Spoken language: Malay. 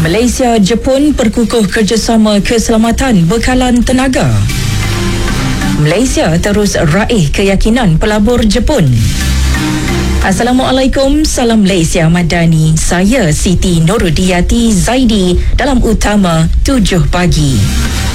Malaysia, Jepun perkukuh kerjasama keselamatan bekalan tenaga. Malaysia terus raih keyakinan pelabur Jepun. Assalamualaikum, salam Malaysia Madani. Saya Siti Norudiati Zaidi dalam Utama 7 Pagi.